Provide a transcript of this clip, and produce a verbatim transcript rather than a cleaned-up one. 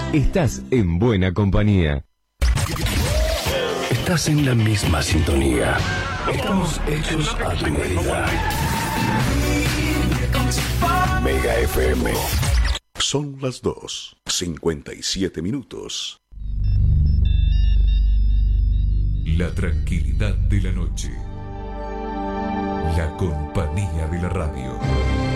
estás en buena compañía. Estás en la misma sintonía. Estamos hechos a tu medida. Mega F M. Son las dos, cincuenta y siete minutos. La tranquilidad de la noche. La compañía de la radio.